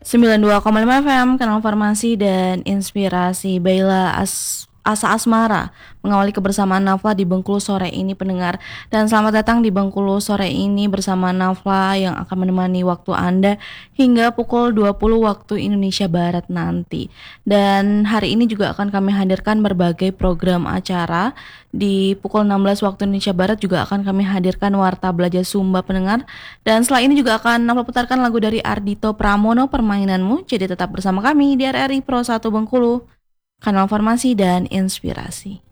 92,5 FM, Kanal Farmasi dan Inspirasi. Asa Asmara mengawali kebersamaan Nafla di Bengkulu sore ini pendengar. Dan selamat datang di Bengkulu sore ini bersama Nafla yang akan menemani waktu Anda hingga pukul 20 waktu Indonesia Barat nanti. Dan hari ini juga akan kami hadirkan berbagai program acara. Di pukul 16 waktu Indonesia Barat juga akan kami hadirkan Warta Belajar Sumba pendengar. Dan setelah ini juga akan Nafla putarkan lagu dari Ardhito Pramono, Permainanmu. Jadi tetap bersama kami di RRI Pro 1 Bengkulu, Kanal Farmasi dan Inspirasi.